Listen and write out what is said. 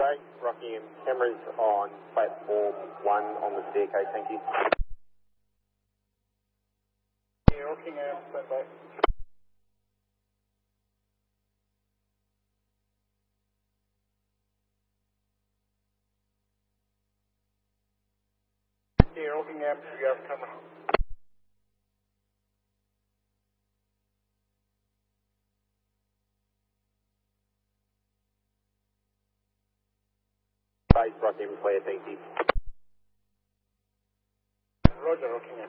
Base, Rockingham, cameras on platform 1 on the staircase, thank you. Yeah, Rockingham, stand by. Yeah, Rockingham, we have camera. Base, Rockingham, clear, thank you. Roger, Rockingham.